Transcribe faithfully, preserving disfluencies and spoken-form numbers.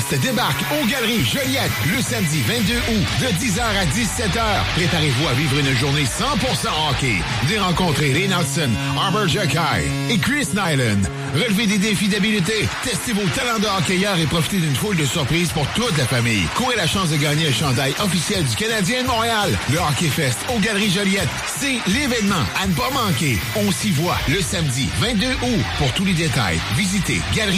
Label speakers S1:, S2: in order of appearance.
S1: Fest débarque aux Galeries Joliette le samedi vingt-deux août de dix heures à dix-sept heures. Préparez-vous à vivre une journée cent pour cent hockey. Venez rencontrer Ray Nelson, Arbor Jekai et Chris Nyland. Relevez des défis d'habileté, testez vos talents de hockeyeur et profitez d'une foule de surprises pour toute la famille. Courez la chance de gagner un chandail officiel du Canadien de Montréal. Le Hockey Fest aux Galeries Joliette, c'est l'événement à ne pas manquer. On s'y voit le samedi vingt-deux août. Pour tous les détails, visitez Galerie